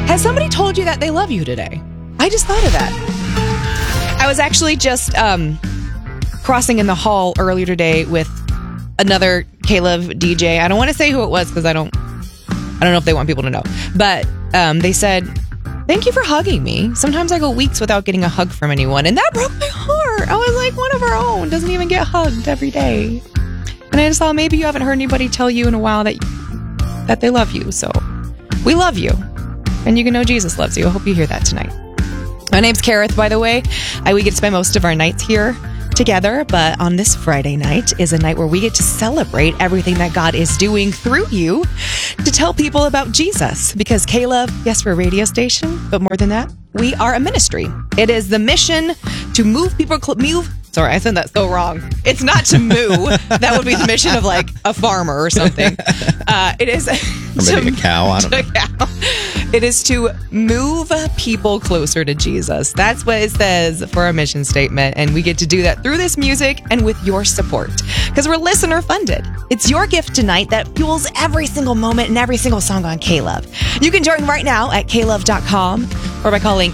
Has somebody told you that they love you today? I just thought of that. I was actually just crossing in the hall earlier today with another K-Love DJ. I don't want to say who it was because I don't know if they want people to know. But they said, thank you for hugging me. Sometimes I go weeks without getting a hug from anyone. And that broke my heart. I was like, one of our own doesn't even get hugged every day. And I just thought maybe you haven't heard anybody tell you in a while that they love you. So we love you. And you can know Jesus loves you. I hope you hear that tonight. My name's Kareth, by the way. We get to spend most of our nights here together, but on this Friday night is a night where we get to celebrate everything that God is doing through you to tell people about Jesus. Because K-Love, yes, we're a radio station, but more than that, we are a ministry. It is the mission to move people, sorry, I said that so wrong. It's not to moo. That would be the mission of like a farmer or something. It is or maybe a cow. I don't know. It is to move people closer to Jesus. That's what it says for our mission statement. And we get to do that through this music and with your support. Because we're listener funded. It's your gift tonight that fuels every single moment and every single song on K-Love. You can join right now at klove.com or by calling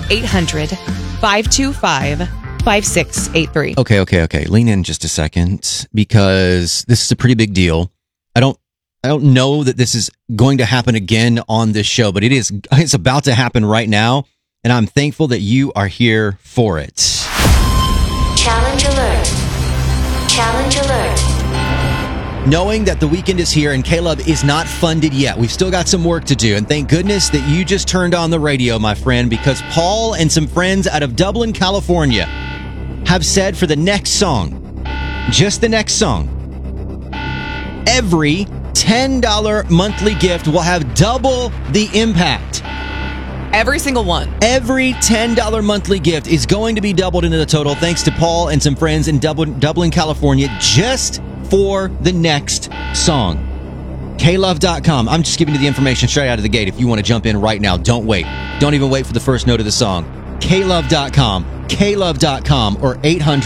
800-525-5683. Okay. Lean in just a second because this is a pretty big deal. I don't know that this is going to happen again on this show, but it's about to happen right now, and I'm thankful that you are here for it. Challenge alert. Challenge alert. Knowing that the weekend is here and K-Love is not funded yet, we've still got some work to do, and thank goodness that you just turned on the radio, my friend, because Paul and some friends out of Dublin, California have said for the next song, just the next song, every $10 monthly gift will have double the impact. Every single one. Every $10 monthly gift is going to be doubled into the total thanks to Paul and some friends in Dublin, California, just for the next song. klove.com. I'm just giving you the information straight out of the gate. If you want to jump in right now, don't wait. Don't even wait for the first note of the song. klove.com, klove.com, or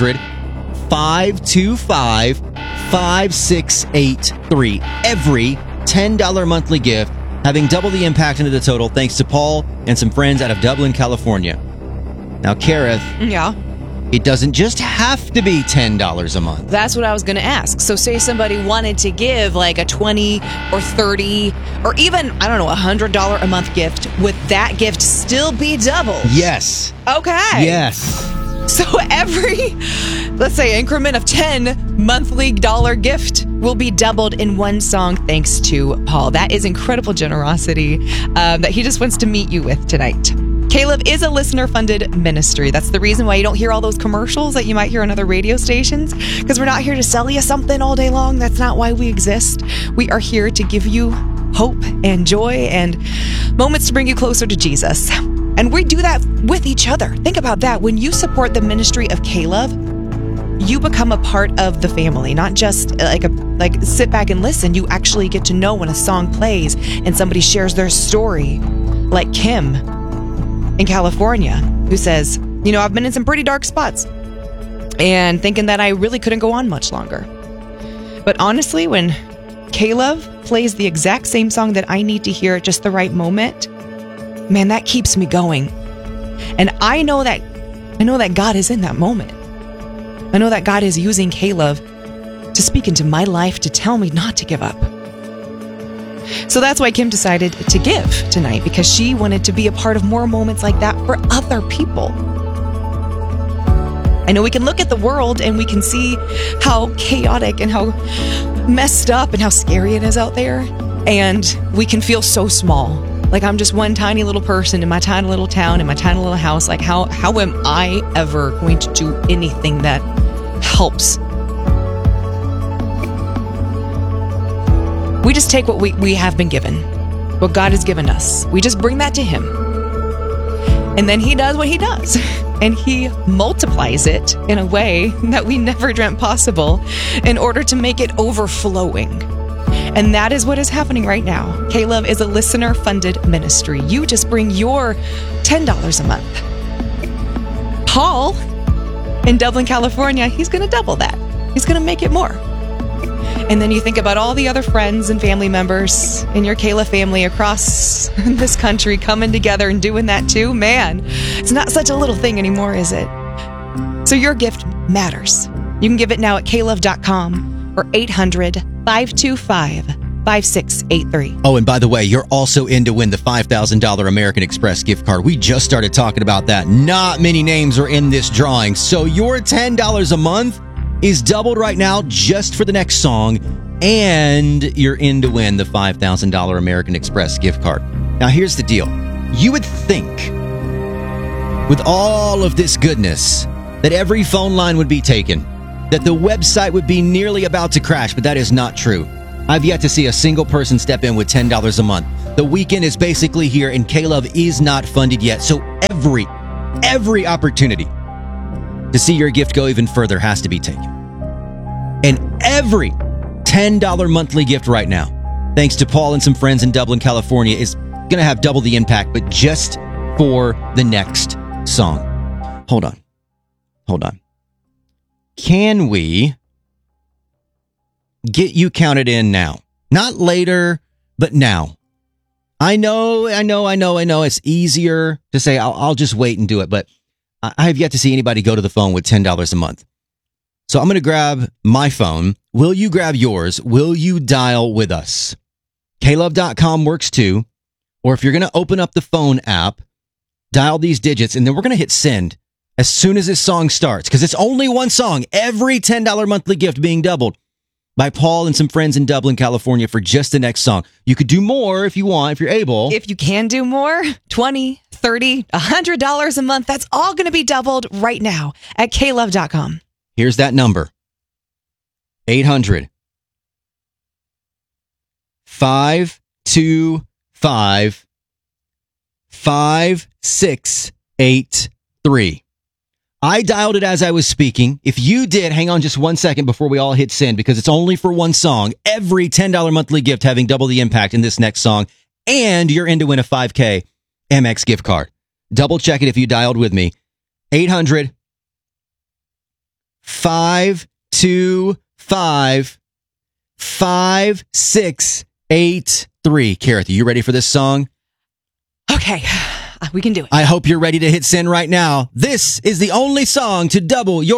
800-525-5683. Every $10 monthly gift having double the impact into the total thanks to Paul and some friends out of Dublin, California. Now, Kareth. Yeah. It doesn't just have to be $10 a month. That's what I was going to ask. So say somebody wanted to give like a $20 or $30 or even, I don't know, $100 a month gift. Would that gift still be doubled? Yes. Okay. Yes. So every, let's say, increment of 10 monthly dollar gift will be doubled in one song thanks to Paul. That is incredible generosity that he just wants to meet you with tonight. K-Love is a listener-funded ministry. That's the reason why you don't hear all those commercials that you might hear on other radio stations, because we're not here to sell you something all day long. That's not why we exist. We are here to give you hope and joy and moments to bring you closer to Jesus. And we do that with each other. Think about that. When you support the ministry of K-Love, you become a part of the family, not just like sit back and listen. You actually get to know when a song plays and somebody shares their story, like Kim in California, who says, you know, I've been in some pretty dark spots and thinking that I really couldn't go on much longer. But honestly, when K-Love plays the exact same song that I need to hear at just the right moment, man, that keeps me going. And I know that God is in that moment. I know that God is using K-Love to speak into my life to tell me not to give up. So that's why Kim decided to give tonight, because she wanted to be a part of more moments like that for other people. I know we can look at the world and we can see how chaotic and how messed up and how scary it is out there. And we can feel so small. Like I'm just one tiny little person in my tiny little town, in my tiny little house. Like how am I ever going to do anything that helps? We just take what we have been given, what God has given us. We just bring that to Him. And then He does what He does. And He multiplies it in a way that we never dreamt possible in order to make it overflowing. And that is what is happening right now. K-Love is a listener-funded ministry. You just bring your $10 a month. Paul in Dublin, California, he's going to double that. He's going to make it more. And then you think about all the other friends and family members in your Kayla family across this country coming together and doing that too. Man, it's not such a little thing anymore, is it? So your gift matters. You can give it now at klove.com or 800-525-5683. Oh, and by the way, you're also in to win the $5,000 American Express gift card. We just started talking about that. Not many names are in this drawing. So your $10 a month is doubled right now just for the next song, and you're in to win the $5,000 American Express gift card. Now, here's the deal. You would think, with all of this goodness, that every phone line would be taken, that the website would be nearly about to crash, but that is not true. I've yet to see a single person step in with $10 a month. The weekend is basically here, and K-Love is not funded yet, so every opportunity to see your gift go even further has to be taken. And every $10 monthly gift right now, thanks to Paul and some friends in Dublin, California, is going to have double the impact, but just for the next song. Hold on. Can we get you counted in now? Not later, but now. I know. It's easier to say, I'll just wait and do it, but I have yet to see anybody go to the phone with $10 a month. So I'm going to grab my phone. Will you grab yours? Will you dial with us? klove.com works too. Or if you're going to open up the phone app, dial these digits, and then we're going to hit send as soon as this song starts, because it's only one song. Every $10 monthly gift being doubled by Paul and some friends in Dublin, California for just the next song. You could do more if you want, if you're able. If you can do more, $20, $30, $100 a month, that's all going to be doubled right now at klove.com. Here's that number. 800 525 5683. I dialed it as I was speaking. If you did, hang on just 1 second before we all hit send, because it's only for one song. Every $10 monthly gift having double the impact in this next song, and you're in to win a $5K Amex gift card. Double check it if you dialed with me. 800 525 5683. Karathy, you ready for this song? Okay, we can do it. I hope you're ready to hit send right now. This is the only song to double your